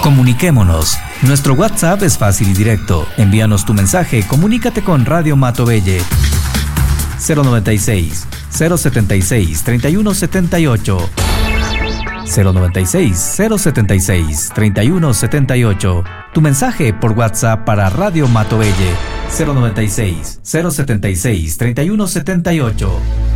Comuniquémonos. Nuestro WhatsApp es fácil y directo. Envíanos tu mensaje, comunícate con Radio Matovelle. 096 076 3178 096 076 3178. Tu mensaje por WhatsApp para Radio Matovelle. 096 076 3178.